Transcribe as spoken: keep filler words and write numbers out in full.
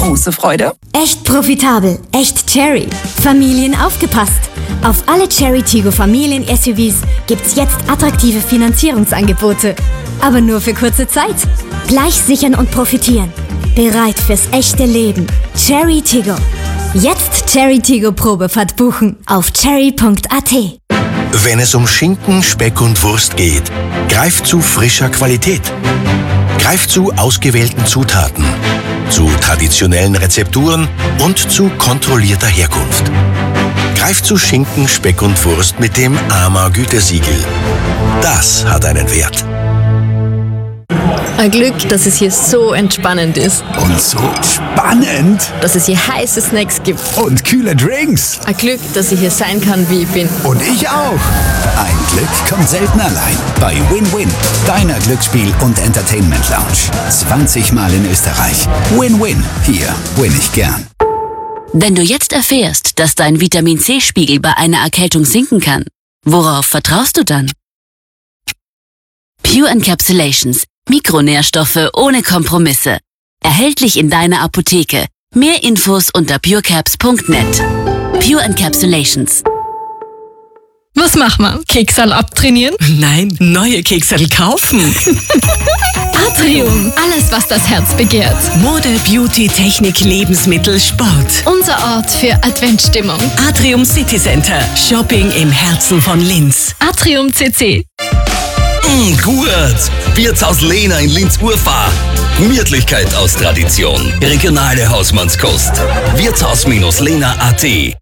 große Freude. Echt profitabel, echt Chery. Familien aufgepasst. Auf alle Chery Tiggo Familien-S U Vs gibt's jetzt attraktive Finanzierungsangebote. Aber nur für kurze Zeit. Gleich sichern und profitieren. Bereit fürs echte Leben. Chery Tiggo. Jetzt Chery Tiggo Probefahrt buchen auf chery punkt a t. Wenn es um Schinken, Speck und Wurst geht, greift zu frischer Qualität. Greift zu ausgewählten Zutaten, zu traditionellen Rezepturen und zu kontrollierter Herkunft. Greift zu Schinken, Speck und Wurst mit dem A M A-Gütesiegel. Das hat einen Wert. Ein Glück, dass es hier so entspannend ist. Und so spannend. Dass es hier heiße Snacks gibt. Und kühle Drinks. Ein Glück, dass ich hier sein kann, wie ich bin. Und ich auch. Ein Glück kommt selten allein. Bei Win-Win, deiner Glücksspiel- und Entertainment-Lounge. zwanzig Mal in Österreich. Win-Win. Hier win ich gern. Wenn du jetzt erfährst, dass dein Vitamin-C-Spiegel bei einer Erkältung sinken kann, worauf vertraust du dann? Pure Encapsulations. Mikronährstoffe ohne Kompromisse. Erhältlich in deiner Apotheke. Mehr Infos unter purecaps punkt net. Pure Encapsulations. Was machen wir? Keksal abtrainieren? Nein, neue Keksal kaufen. Atrium. Alles, was das Herz begehrt. Mode, Beauty, Technik, Lebensmittel, Sport. Unser Ort für Adventsstimmung. Atrium City Center. Shopping im Herzen von Linz. Atrium C C. Mm, gut. Wirtshaus Lena in Linz-Urfahr. Gemütlichkeit aus Tradition. Regionale Hausmannskost. Wirtshaus-lena punkt at